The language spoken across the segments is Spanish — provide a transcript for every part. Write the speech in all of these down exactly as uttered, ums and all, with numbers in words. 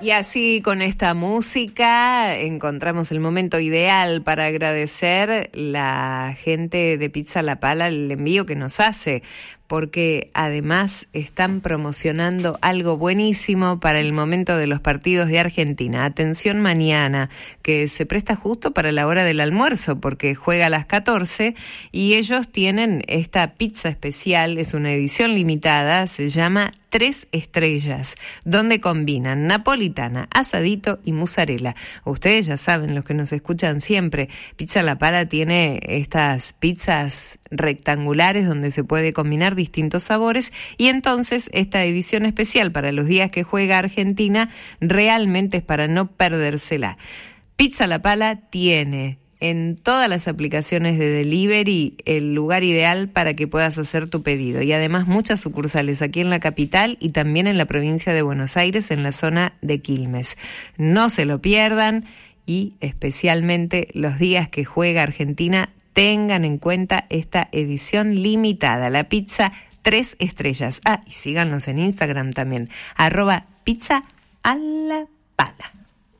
Y así con esta música encontramos el momento ideal para agradecer la gente de Pizza La Pala el envío que nos hace, porque además están promocionando algo buenísimo para el momento de los partidos de Argentina. Atención mañana, que se presta justo para la hora del almuerzo, porque juega a las catorce y ellos tienen esta pizza especial, es una edición limitada, se llama Tres Estrellas, donde combinan napolitana, asadito y mozzarella. Ustedes ya saben, los que nos escuchan siempre, Pizza La Pala tiene estas pizzas rectangulares donde se puede combinar distintos sabores, y entonces esta edición especial para los días que juega Argentina realmente es para no perdérsela. Pizza La Pala tiene en todas las aplicaciones de delivery el lugar ideal para que puedas hacer tu pedido, y además muchas sucursales aquí en la capital y también en la provincia de Buenos Aires, en la zona de Quilmes. No se lo pierdan, y especialmente los días que juega Argentina tengan en cuenta esta edición limitada, la pizza Tres Estrellas. Ah, y síganos en Instagram también, arroba pizza a la pala.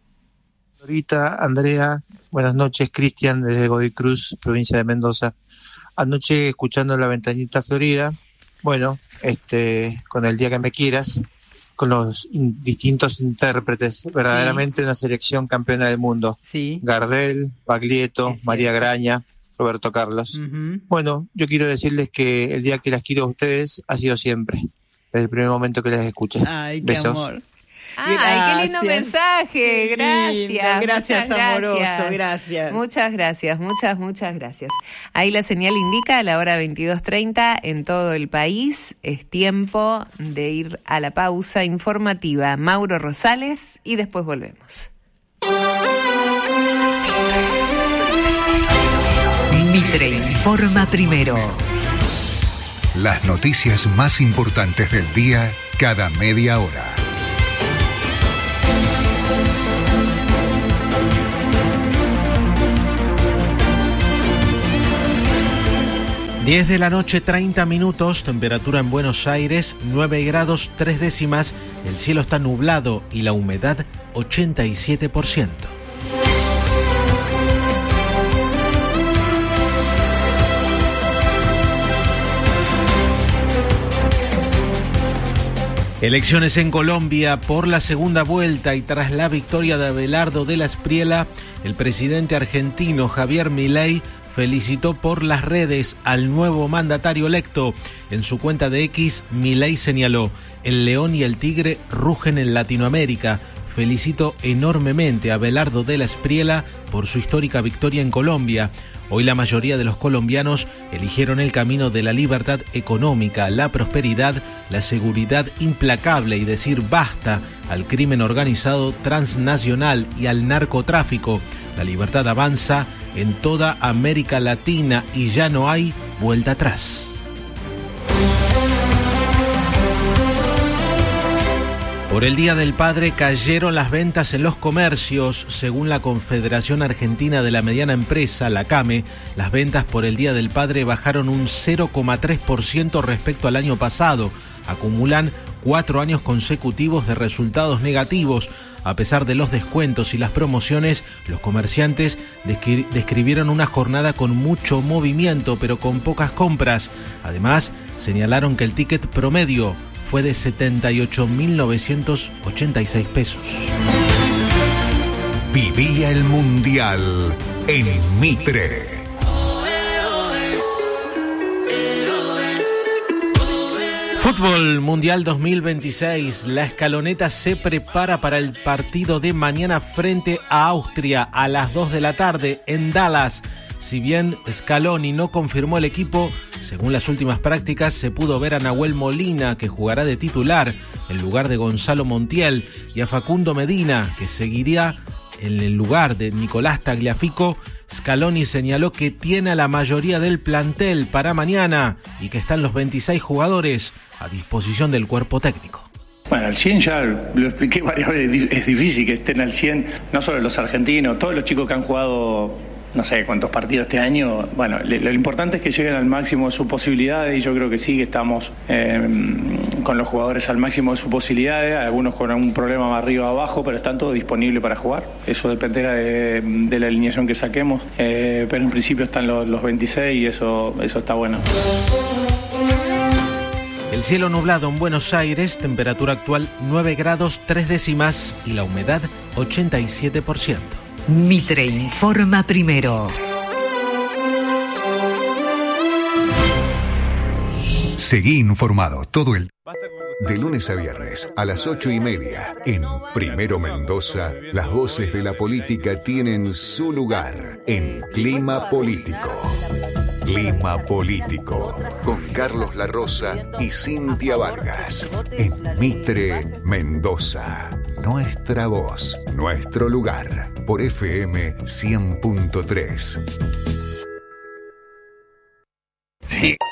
Ahorita, Andrea, buenas noches, Cristian, desde Godoy Cruz, provincia de Mendoza. Anoche escuchando La Ventanita Florida, bueno, este, con El Día que Me Quieras, con los in- distintos intérpretes, verdaderamente sí. Una selección campeona del mundo. Sí. Gardel, Baglietto, María Graña, Roberto Carlos. Uh-huh. Bueno, yo quiero decirles que el día que las quiero a ustedes ha sido siempre, desde el primer momento que las escuché. Ay, qué Besos. amor. Ay, qué lindo mensaje, gracias. Lindo. Gracias, muchas amoroso, gracias. gracias. Muchas gracias, muchas, muchas gracias. Ahí la señal indica a la hora veintidós treinta en todo el país. Es tiempo de ir a la pausa informativa. Mauro Rosales y después volvemos. Mitre informa primero. Las noticias más importantes del día cada media hora. diez de la noche, treinta minutos, temperatura en Buenos Aires, nueve grados tres décimas, el cielo está nublado y la humedad ochenta y siete por ciento. Elecciones en Colombia por la segunda vuelta, y tras la victoria de Abelardo de la Espriella, el presidente argentino Javier Milei felicitó por las redes al nuevo mandatario electo. En su cuenta de X, Milei señaló: el león y el tigre rugen en Latinoamérica. Felicito enormemente a Abelardo de la Espriella por su histórica victoria en Colombia. Hoy la mayoría de los colombianos eligieron el camino de la libertad económica, la prosperidad, la seguridad implacable y decir basta al crimen organizado transnacional y al narcotráfico. La libertad avanza en toda América Latina y ya no hay vuelta atrás. Por el Día del Padre cayeron las ventas en los comercios. Según la Confederación Argentina de la Mediana Empresa, la CAME, las ventas por el Día del Padre bajaron un cero coma tres por ciento respecto al año pasado. Acumulan cuatro años consecutivos de resultados negativos. A pesar de los descuentos y las promociones, los comerciantes descri- describieron una jornada con mucho movimiento, pero con pocas compras. Además, señalaron que el ticket promedio fue de setenta y ocho mil novecientos ochenta y seis pesos. Vivía el Mundial en Mitre. Fútbol Mundial dos mil veintiséis. La escaloneta se prepara para el partido de mañana frente a Austria a las dos de la tarde en Dallas. Si bien Scaloni no confirmó el equipo, según las últimas prácticas se pudo ver a Nahuel Molina, que jugará de titular en lugar de Gonzalo Montiel, y a Facundo Medina, que seguiría en el lugar de Nicolás Tagliafico. Scaloni señaló que tiene a la mayoría del plantel para mañana y que están los veintiséis jugadores a disposición del cuerpo técnico. Bueno, al cien ya lo expliqué varias veces, es difícil que estén al cien, no solo los argentinos, todos los chicos que han jugado no sé cuántos partidos este año. Bueno, lo importante es que lleguen al máximo de sus posibilidades, y yo creo que sí, que estamos eh, con los jugadores al máximo de sus posibilidades, algunos con algún problema más arriba o abajo, pero están todos disponibles para jugar. Eso dependerá de, de la alineación que saquemos, eh, pero en principio están los, los veintiséis y eso, eso está bueno. El cielo nublado en Buenos Aires, temperatura actual nueve grados tres décimas y la humedad ochenta y siete por ciento. Mitre informa primero. Seguí informado todo el... De lunes a viernes a las ocho y media en Primero Mendoza, las voces de la política tienen su lugar en Clima Político. Clima Político con Carlos La Rosa y Cintia Vargas en Mitre Mendoza. Nuestra voz, nuestro lugar por F M cien punto tres. Sí.